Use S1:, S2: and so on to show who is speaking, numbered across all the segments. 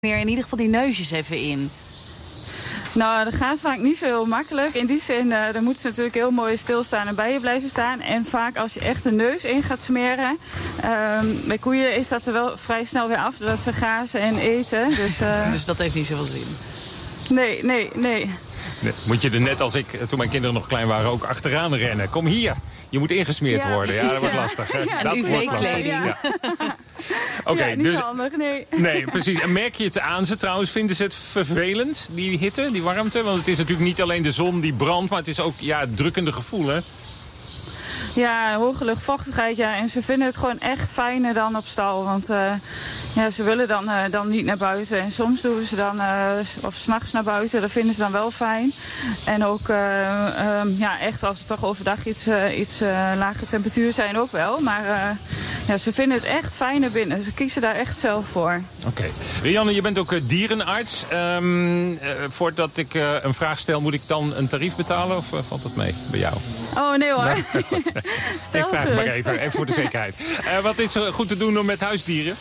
S1: meer in ieder geval die neusjes even in?
S2: Nou, dat gaat vaak niet zo heel makkelijk. In die zin, dan moeten ze natuurlijk heel mooi stilstaan en bij je blijven staan. En vaak als je echt de neus in gaat smeren... bij koeien is dat er wel vrij snel weer af, doordat ze grazen en eten.
S1: Dus dat heeft niet zoveel zin?
S2: Nee.
S3: Nee, moet je er net als ik, toen mijn kinderen nog klein waren, ook achteraan rennen. Kom hier, je moet ingesmeerd worden. Ja, dat wordt lastig. Hè?
S1: Ja,
S3: dat
S1: UV-kleding.
S3: Ja. Oké,
S2: niet
S3: dus,
S2: handig, nee.
S3: Nee, precies. En merk je het aan ze trouwens? Vinden ze het vervelend, die hitte, die warmte? Want het is natuurlijk niet alleen de zon die brandt, maar het is ook het drukkende gevoel, hè?
S2: Ja, hoge luchtvochtigheid, ja. En ze vinden het gewoon echt fijner dan op stal. Want ze willen dan niet naar buiten. En soms doen ze dan, of 's nachts naar buiten, dat vinden ze dan wel fijn. En ook, echt als het toch overdag iets lagere temperatuur zijn ook wel. Maar ze vinden het echt fijner binnen. Ze kiezen daar echt zelf voor.
S3: Oké. Rianne, je bent ook dierenarts. Voordat ik een vraag stel, moet ik dan een tarief betalen? Of valt dat mee bij jou?
S2: Oh, nee hoor.
S3: Nee?
S2: Stel
S3: ik vraag het maar even voor de zekerheid. Wat is er goed te doen met huisdieren?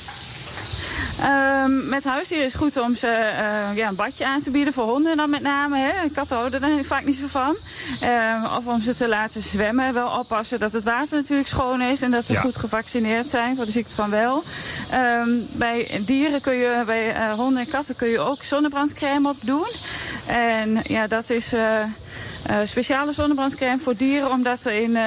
S2: Met huisdieren is het goed om ze een badje aan te bieden voor honden dan met name. Hè. Katten houden er vaak niet zo van. Of om ze te laten zwemmen. Wel oppassen dat het water natuurlijk schoon is en dat ze goed gevaccineerd zijn voor de ziekte van wel. Bij dieren bij honden en katten kun je ook zonnebrandcrème op doen. En ja, dat is speciale zonnebrandcrème voor dieren, omdat er in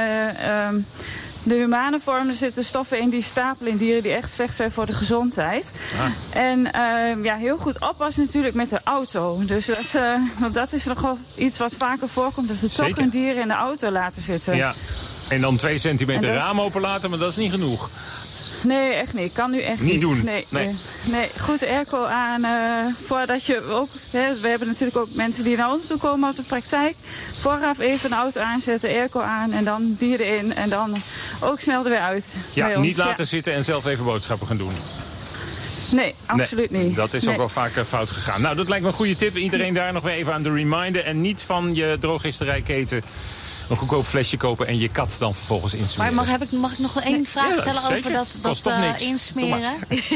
S2: de humane vorm zitten stoffen in die stapelen in dieren die echt slecht zijn voor de gezondheid. En heel goed oppassen natuurlijk met de auto. Dus dat is nog wel iets wat vaker voorkomt, dat ze toch een dier in de auto laten zitten. Ja.
S3: En dan 2 centimeter raam open laten, maar dat is niet genoeg.
S2: Nee, echt niet. Kan nu echt
S3: niet doen.
S2: Nee, goed airco aan. Voordat je ook... we hebben natuurlijk ook mensen die naar ons toe komen op de praktijk. Vooraf even een auto aanzetten, airco aan en dan dieren erin. En dan ook snel er weer uit.
S3: Ja, niet laten zitten en zelf even boodschappen gaan doen.
S2: Nee, absoluut niet.
S3: Dat is ook wel vaak fout gegaan. Nou, dat lijkt me een goede tip. Iedereen daar nog weer even aan de reminder. En niet van je drogisterijketen een goedkoop flesje kopen en je kat dan vervolgens insmeren.
S1: Maar mag ik nog één vraag stellen over dat insmeren?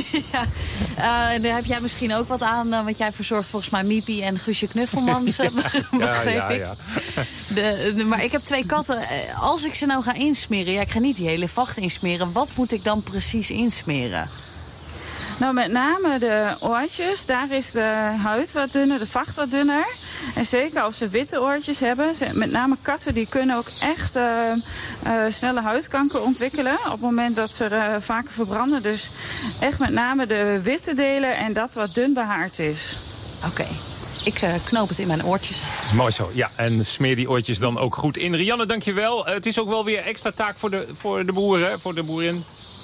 S1: Daar heb jij misschien ook wat aan, want jij verzorgt volgens mij Miepie en Guusje Knuffelmans, begreep ik. Maar ik heb 2 katten. Als ik ze nou ga insmeren, ik ga niet die hele vacht insmeren. Wat moet ik dan precies insmeren?
S2: Nou, met name de oortjes, daar is de huid wat dunner, de vacht wat dunner. En zeker als ze witte oortjes hebben, met name katten, die kunnen ook echt snelle huidkanker ontwikkelen. Op het moment dat ze vaker verbranden. Dus echt met name de witte delen en dat wat dun behaard is.
S1: Oké. Ik knoop het in mijn oortjes.
S3: Mooi zo, ja. En smeer die oortjes dan ook goed in. Rianne, dankjewel. Het is ook wel weer extra taak voor de boeren, voor de boerin.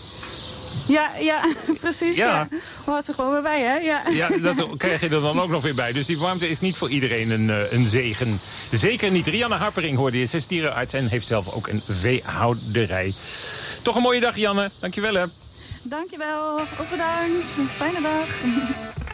S2: Ja, precies. Ja. Hoort er gewoon weer bij, hè?
S3: Ja, dat krijg je er dan ook nog weer bij. Dus die warmte is niet voor iedereen een zegen. Zeker niet. Rianne Harpering hoorde je, 6 dierenarts en heeft zelf ook een veehouderij. Toch een mooie dag, Janne. Dankjewel, hè.
S2: Dankjewel. Ook bedankt. Fijne dag.